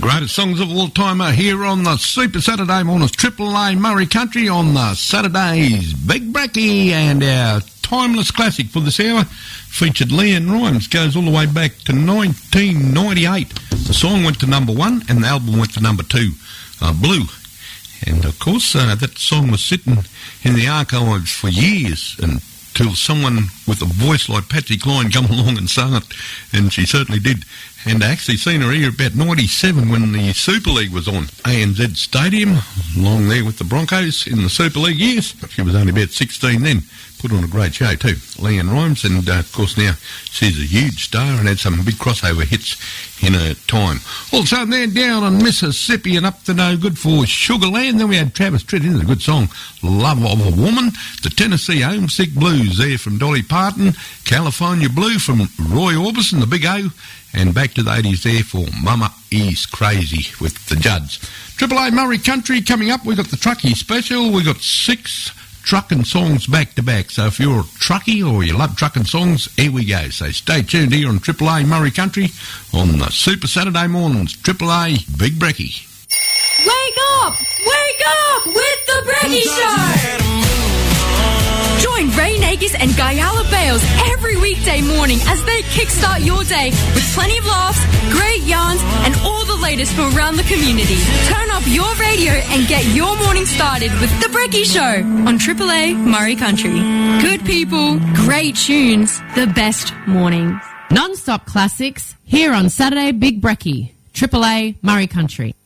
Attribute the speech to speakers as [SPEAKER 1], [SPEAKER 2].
[SPEAKER 1] Greatest songs of all time are here on the Super Saturday mornings, Triple A Murray Country on the Saturdays. Big Bracky, and our timeless classic for this hour featured Leanne Rimes. Goes all the way back to 1998. The song went to number 1 and the album went to number 2, Blue. And of course, that song was sitting in the archives for years until someone with a voice like Patsy Cline come along and sang it, and she certainly did. And I actually seen her here about 97 when the Super League was on ANZ Stadium, along there with the Broncos in the Super League years. She was only about 16 then. Put on a great show too, Leanne Rimes, and of course now she's a huge star and had some big crossover hits in her time. Also there down in Mississippi and up to no good for Sugarland. Then we had Travis Tritt in a good song, Love of a Woman. The Tennessee Homesick Blues there from Dolly Parton. California Blue from Roy Orbison, the Big O. And back to the 80s there for Mama Is Crazy with the Judds. Triple A Murray Country coming up. We got the Truckee Special. We got 6 trucking songs back to back. So if you're a truckie or you love trucking songs, here we go. So stay tuned here on Triple A Murray Country on the Super Saturday mornings. Triple A Big Bracky.
[SPEAKER 2] Wake up! Wake up with the Bracky Show! Join Ray Nagis and Guyala Bales every weekday morning as they kickstart your day with plenty of laughs, great yarns, and all the latest from around the community. Turn up your radio and get your morning started with The Bracky Show on Triple A Murray Country. Good people, great tunes, the best mornings.
[SPEAKER 3] Non-stop classics here on Saturday Big Bracky, Triple A Murray Country.